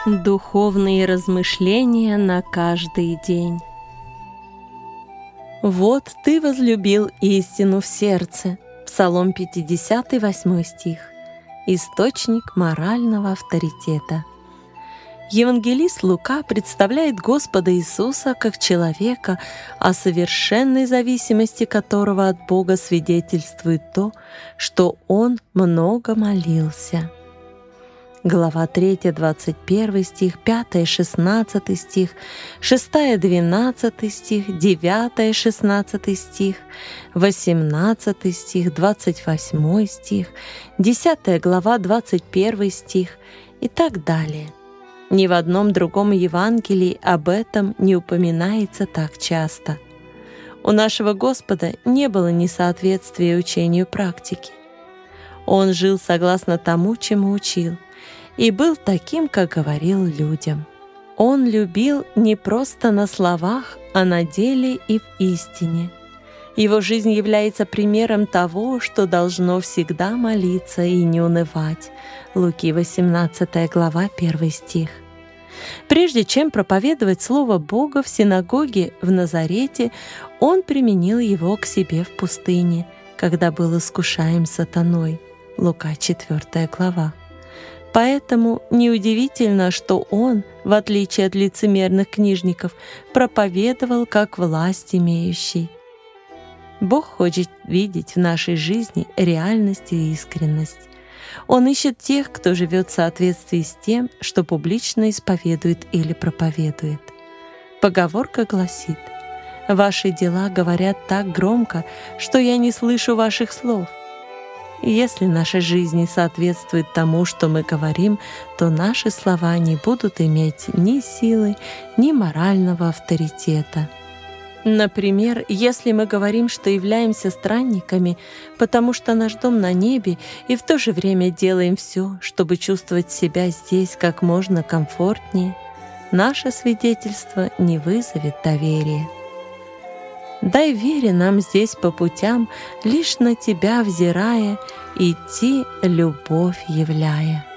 Духовные размышления на каждый день. Вот ты возлюбил истину в сердце. Псалом 50, 8 стих. Источник морального авторитета. Евангелист Лука представляет Господа Иисуса как человека, о совершенной зависимости которого от Бога свидетельствует то, что Он много молился. Глава 3, 21 стих, 5, 16 стих, 6, 12 стих, 9, 16 стих, 18 стих, 28 стих, 10 глава, 21 стих и так далее. Ни в одном другом Евангелии об этом не упоминается так часто. У нашего Господа не было несоответствия учению практики. Он жил согласно тому, чему учил, и был таким, как говорил людям. Он любил не просто на словах, а на деле и в истине. Его жизнь является примером того, что должно всегда молиться и не унывать. Луки 18 глава, 1 стих. Прежде чем проповедовать Слово Бога в синагоге в Назарете, он применил его к себе в пустыне, когда был искушаем сатаной. Лука 4 глава. Поэтому неудивительно, что он, в отличие от лицемерных книжников, проповедовал как власть имеющий. Бог хочет видеть в нашей жизни реальность и искренность. Он ищет тех, кто живет в соответствии с тем, что публично исповедует или проповедует. Поговорка гласит: «Ваши дела говорят так громко, что я не слышу ваших слов». Если наша жизнь не соответствует тому, что мы говорим, то наши слова не будут иметь ни силы, ни морального авторитета. Например, если мы говорим, что являемся странниками, потому что наш дом на небе, и в то же время делаем все, чтобы чувствовать себя здесь как можно комфортнее, наше свидетельство не вызовет доверия. Дай вере нам здесь по путям, лишь на Тебя взирая, идти, любовь являя.